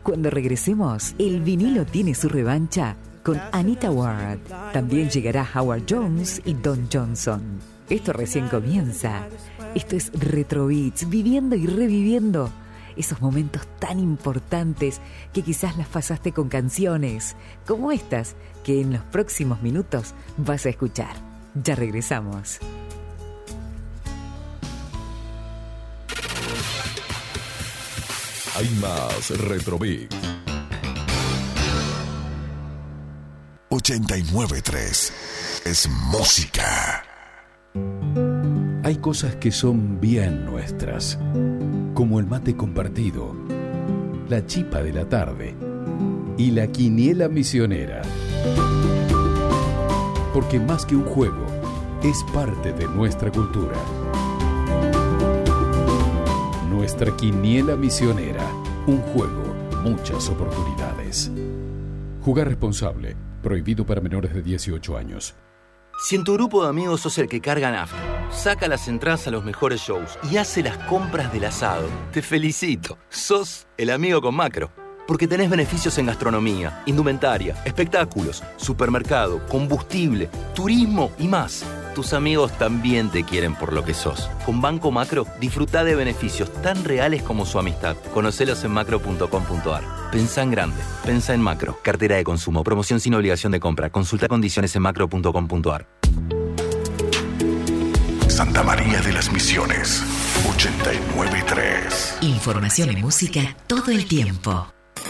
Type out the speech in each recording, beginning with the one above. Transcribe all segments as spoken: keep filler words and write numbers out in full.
Cuando regresemos, el vinilo tiene su revancha con Anita Ward. También llegará Howard Jones y Don Johnson. Esto recién comienza. Esto es Retro Beats, viviendo y reviviendo esos momentos tan importantes que quizás las pasaste con canciones como estas que en los próximos minutos vas a escuchar. Ya regresamos. Hay más Retro Beats. ochenta y nueve punto tres es música. Hay cosas que son bien nuestras, como el mate compartido, la chipa de la tarde y la quiniela misionera. Porque más que un juego, es parte de nuestra cultura. Nuestra quiniela misionera, un juego, muchas oportunidades. Jugar responsable, prohibido para menores de dieciocho años. Si en tu grupo de amigos sos el que carga nafta, saca las entradas a los mejores shows y hace las compras del asado, te felicito. Sos el amigo con Macro. Porque tenés beneficios en gastronomía, indumentaria, espectáculos, supermercado, combustible, turismo y más. Tus amigos también te quieren por lo que sos. Con Banco Macro, disfrutá de beneficios tan reales como su amistad. Conocelos en macro punto com punto a r. Pensá en grande. Pensá en Macro. Cartera de consumo. Promoción sin obligación de compra. Consulta condiciones en macro punto com punto a r. Santa María de las Misiones, ochenta y nueve punto tres. Información y música todo el tiempo.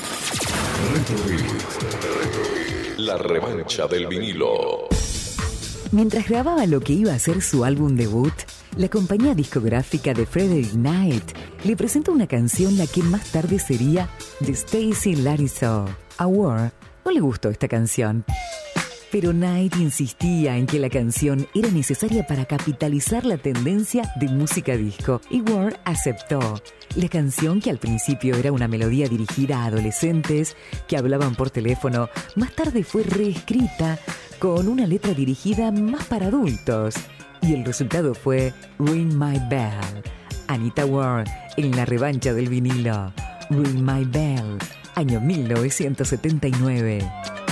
La revancha del vinilo. Mientras grababa lo que iba a ser su álbum debut, la compañía discográfica de Frederick Knight le presentó una canción la que más tarde sería de Stacy Lattisaw. A War no le gustó esta canción, pero Knight insistía en que la canción era necesaria para capitalizar la tendencia de música disco, y War aceptó. La canción, que al principio era una melodía dirigida a adolescentes que hablaban por teléfono, más tarde fue reescrita con una letra dirigida más para adultos. Y el resultado fue Ring My Bell. Anita Ward en la revancha del vinilo. Ring My Bell, año mil novecientos setenta y nueve.